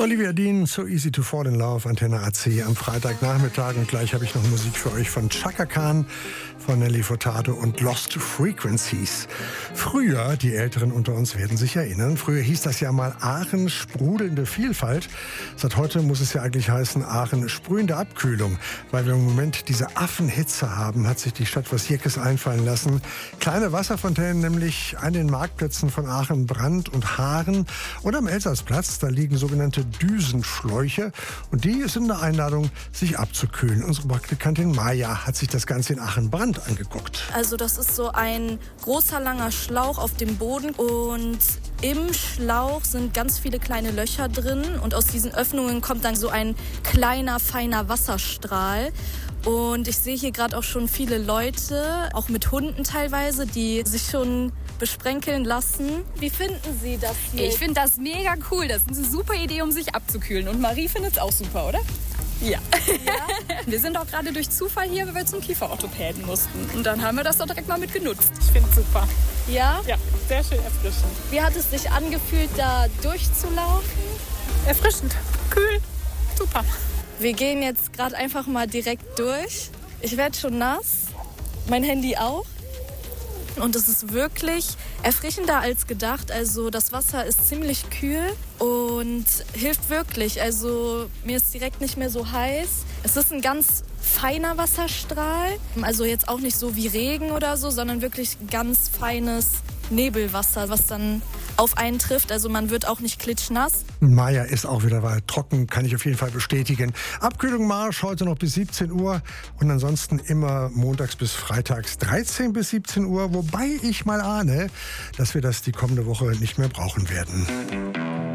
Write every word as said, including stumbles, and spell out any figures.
Olivia Dean, So Easy to Fall in Love, Antenne A C am Freitagnachmittag. Und gleich habe ich noch Musik für euch von Chaka Khan, von Nelly Furtado und Lost Frequencies. Früher, die Älteren unter uns werden sich erinnern, früher hieß das ja mal Aachen sprudelnde Vielfalt. Seit heute muss es ja eigentlich heißen Aachen sprühende Abkühlung. Weil wir im Moment diese Affenhitze haben, hat sich die Stadt was Jeckes einfallen lassen. Kleine Wasserfontänen nämlich an den Marktplätzen von Aachen, Brand und Haaren. Und am Elsassplatz, da liegen sogenannte Düsenschläuche. Und die sind eine Einladung, sich abzukühlen. Unsere Praktikantin Maja hat sich das Ganze in Aachen-Brand angeguckt. Also das ist so ein großer, langer Schlauch auf dem Boden und im Schlauch sind ganz viele kleine Löcher drin und aus diesen Öffnungen kommt dann so ein kleiner, feiner Wasserstrahl. Und ich sehe hier gerade auch schon viele Leute, auch mit Hunden teilweise, die sich schon besprenkeln lassen. Wie finden Sie das hier? Ich finde das mega cool. Das ist eine super Idee, um sich abzukühlen. Und Marie findet es auch super, oder? Ja. ja. Wir sind auch gerade durch Zufall hier, weil wir zum Kieferorthopäden mussten. Und dann haben wir das doch direkt mal mit genutzt. Ich finde es super. Ja? Ja, sehr schön erfrischend. Wie hat es sich angefühlt, da durchzulaufen? Erfrischend, kühl, super. Wir gehen jetzt gerade einfach mal direkt durch. Ich werde schon nass, mein Handy auch. Und es ist wirklich erfrischender als gedacht. Also das Wasser ist ziemlich kühl und hilft wirklich. Also mir ist direkt nicht mehr so heiß. Es ist ein ganz feiner Wasserstrahl. Also jetzt auch nicht so wie Regen oder so, sondern wirklich ganz feines Nebelwasser, was dann auf einen trifft. Also man wird auch nicht klitschnass. Maja ist auch wieder weit trocken, kann ich auf jeden Fall bestätigen. Abkühlung Marsch heute noch bis siebzehn Uhr und ansonsten immer montags bis freitags dreizehn bis siebzehn Uhr. Wobei ich mal ahne, dass wir das die kommende Woche nicht mehr brauchen werden.